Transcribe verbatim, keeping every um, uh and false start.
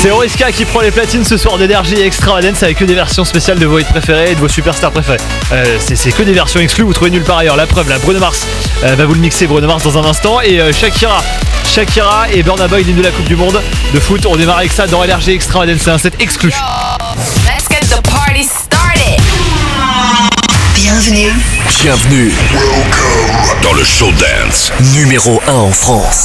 C'est Oriska qui prend les platines ce soir d'Energy Extravagance avec que des versions spéciales de vos hits préférés et de vos superstars préférés. Euh, c'est, c'est que des versions exclues, vous trouvez nulle part ailleurs. La preuve, là, Bruno Mars euh, va vous le mixer, Bruno Mars dans un instant. Et euh, Shakira, Shakira et Burna Boy, l'hymne de la Coupe du Monde de foot. On démarre avec ça dans Energy Extravagance, c'est un set exclu. Let's get the party started. Bienvenue. Bienvenue dans le show dance numéro un en France.